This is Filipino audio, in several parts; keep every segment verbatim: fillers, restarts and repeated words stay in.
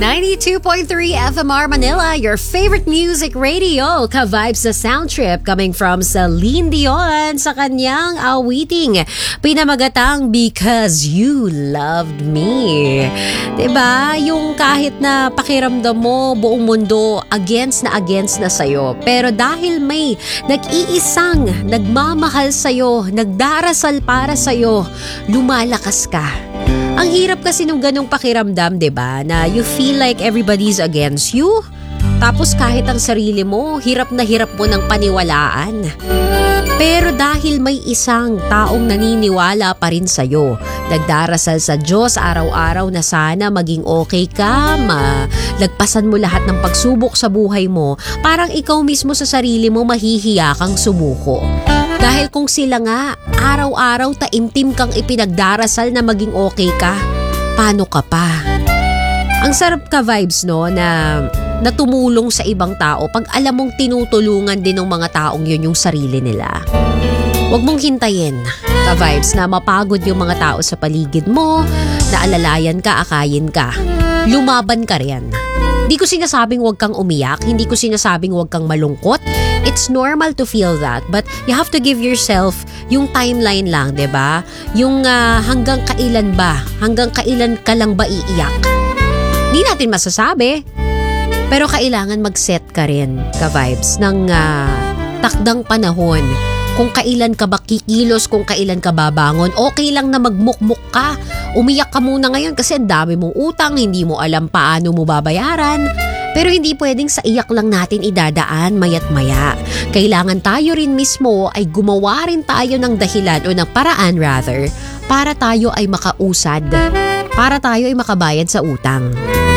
ninety-two point three F M R Manila, your favorite music radio. Ka-vibes sa sound trip coming from Celine Dion sa kanyang awiting pinamagatang Because You Loved Me. Diba? Yung kahit na pakiramdam mo buong mundo against na against na sa'yo. Pero dahil may nag-iisang nagmamahal sa'yo, nagdarasal para sa'yo, lumalakas ka. Ang hirap kasi nung ganong pakiramdam, 'di ba? Na you feel like everybody's against you. Tapos kahit ang sarili mo, hirap na hirap mo ng paniwalaan. Pero dahil may isang taong naniniwala pa rin sa'yo, nagdarasal sa Diyos araw-araw na sana maging okay ka, malagpasan mo lahat ng pagsubok sa buhay mo, parang ikaw mismo sa sarili mo mahihiya kang sumuko. Dahil kung sila nga, araw-araw taimtim kang ipinagdarasal na maging okay ka, paano ka pa? Ang sarap ka vibes no na natumulong sa ibang tao pag alam mong tinutulungan din ng mga taong yun yung sarili nila. Huwag mong hintayin ka vibes na mapagod yung mga tao sa paligid mo, na alalayan ka, akayin ka. Lumaban ka rin. Hindi ko sinasabing huwag kang umiyak, hindi ko sinasabing huwag kang malungkot. It's normal to feel that, but you have to give yourself yung timeline lang, 'di ba? Yung uh, hanggang kailan ba? Hanggang kailan ka lang ba iiyak? Hindi natin masasabi. Pero kailangan mag-set ka rin, ka-vibes, ng uh, takdang panahon. Kung kailan ka ba kikilos, kung kailan ka babangon, okay lang na magmukmuk ka. Umiyak ka muna ngayon kasi ang dami mong utang, hindi mo alam paano mo babayaran. Pero hindi pwedeng sa iyak lang natin idadaan mayat maya. Kailangan tayo rin mismo ay gumawa rin tayo ng dahilan o ng paraan rather para tayo ay makausad. Para tayo ay makabayad sa utang.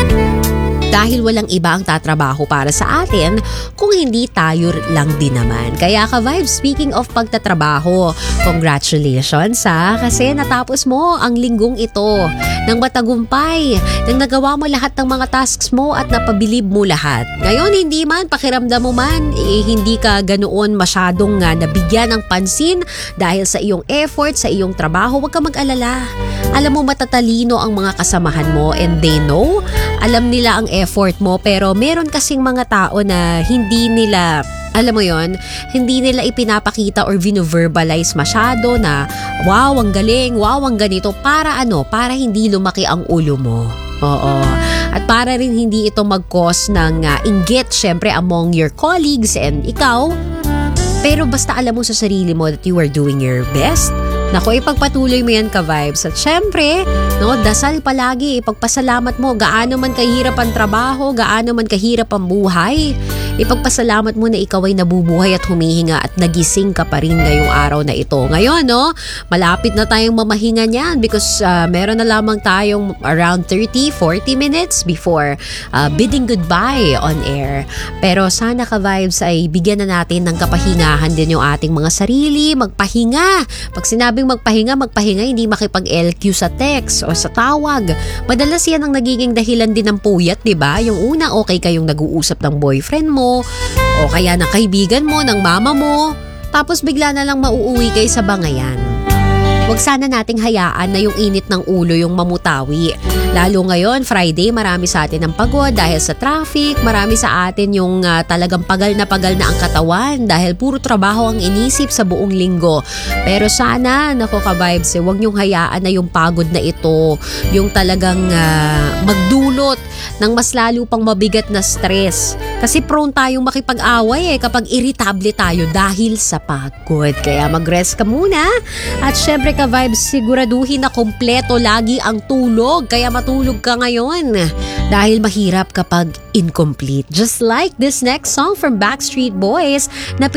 Dahil walang iba ang tatrabaho para sa atin kung hindi tayo lang din naman. Kaya ka-vibe, speaking of pagtatrabaho, congratulations ha, kasi natapos mo ang linggong ito ng matagumpay, nang nagawa mo lahat ng mga tasks mo at napabilib mo lahat. Ngayon, hindi man, pakiramdam mo man, eh, hindi ka ganoon masyadong uh, nabigyan ng pansin dahil sa iyong effort, sa iyong trabaho, huwag ka mag-alala. Alam mo, matatalino ang mga kasamahan mo and they know, alam nila ang effort mo, pero meron kasing mga tao na hindi nila, alam mo yon, hindi nila ipinapakita or vino-verbalize masyado na wow, ang galing, wow, ang ganito, para ano, para hindi lumaki ang ulo mo. Oo. At para rin hindi ito mag-cause ng uh, inggit syempre among your colleagues and ikaw. Pero basta alam mo sa sarili mo that you are doing your best. Naku, ipagpatuloy mo yan ka-vibes. At syempre, no, dasal palagi, ipagpasalamat mo, gaano man kahirap ang trabaho, gaano man kahirap ang buhay. Ipagpasalamat mo na ikaw ay nabubuhay at humihinga at nagising ka pa rin ngayong araw na ito. Ngayon, no, malapit na tayong mamahinga niyan because uh, meron na lamang tayong around thirty to forty minutes before uh, bidding goodbye on air. Pero sana ka-vibes ay bigyan na natin ng kapahingahan din yung ating mga sarili, magpahinga. Pag sinabing magpahinga, magpahinga, hindi makipag-L Q sa text o sa tawag. Madalas yan ang nagiging dahilan din ng puyat, di ba? Yung una, okay kayong nag-uusap ng boyfriend mo, o kaya ng kaibigan mo, ng mama mo, tapos bigla na lang mauuwi kayo sa bangayan. Huwag sana nating hayaan na yung init ng ulo yung mamutawi. Lalo ngayon, Friday, marami sa atin ang pagod dahil sa traffic, marami sa atin yung uh, talagang pagal na pagal na ang katawan dahil puro trabaho ang inisip sa buong linggo. Pero sana, nako ka-vibes, eh, huwag niyong hayaan na yung pagod na ito, yung talagang uh, magdulot ng mas lalo pang mabigat na stress. Kasi prone tayong makipag-away eh kapag irritable tayo dahil sa pagod. Kaya mag-rest ka muna. At syempre ka-vibes, siguraduhin na kompleto lagi ang tulog. Kaya matulog ka ngayon. Dahil mahirap kapag incomplete. Just like this next song from Backstreet Boys na